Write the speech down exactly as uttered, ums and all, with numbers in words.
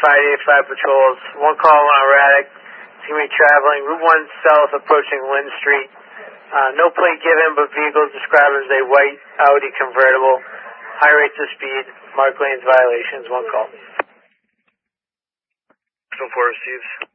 five eighty-five patrols. One call on erratic. It's going to be traveling Route one South approaching Lynn Street. Uh, no plate given, but vehicle described as a white Audi convertible. High rates of speed. Mark lanes violations. One call. So four receives.